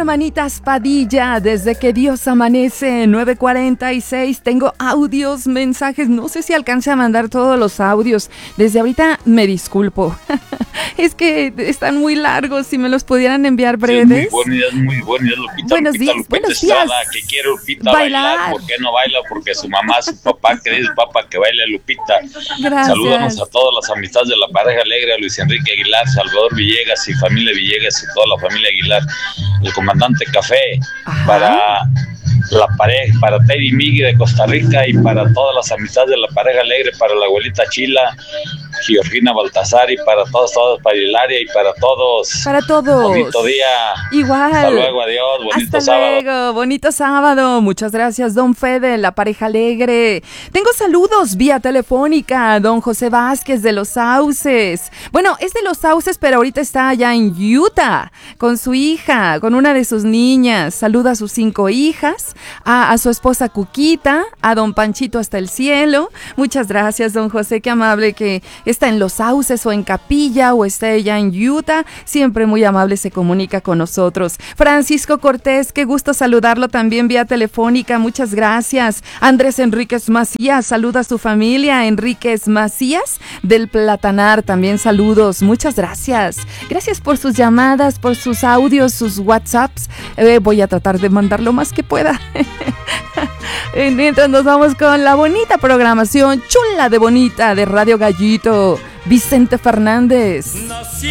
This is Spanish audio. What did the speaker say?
hermanitas Padilla, desde que Dios amanece, 9:46, tengo audios, mensajes, no sé si alcance a mandar todos los audios, desde ahorita me disculpo, es que están muy largos, si me los pudieran enviar breves. Sí, muy buenas, Lupita. Buenos días, Lupita buenos Estrada, días. que quiere Lupita bailar. ¿Por qué no baila? Porque su mamá, su papá, que dice papá que baile Lupita. Gracias. Salúdanos a todas las amistades de la pareja alegre, a Luis Enrique Aguilar, Salvador Villegas y familia Villegas y toda la familia Aguilar, el comandante Café. Ajá. Para la pareja, para Teddy Migui de Costa Rica y para todas las amistades de la pareja alegre, para la abuelita Chila, Georgina Baltasar y para todos, para Hilaria y para todos. Para todos. Bonito día. Igual. Hasta luego, adiós, bonito Hasta sábado. luego, bonito sábado. Muchas gracias, don Fede, la pareja alegre. Tengo saludos vía telefónica, don José Vázquez de Los Sauces. Bueno, es de Los Sauces, pero ahorita está allá en Utah con su hija, con una de sus niñas. Saluda a sus 5 hijas, a su esposa Cuquita, a don Panchito hasta el cielo. Muchas gracias, don José, qué amable que está en Los Sauces o en Capilla o está allá en Utah. Siempre muy amable se comunica con nosotros. Francisco Cortés, qué gusto saludarlo también vía telefónica. Muchas gracias. Andrés Enríquez Macías, saluda a su familia. Enríquez Macías del Platanar, también saludos. Muchas gracias. Gracias por sus llamadas, por sus audios, sus WhatsApps. Voy a tratar de mandar lo más que pueda. Mientras nos vamos con la bonita programación, chula de bonita, de Radio Gallito. Vicente Fernández. Nací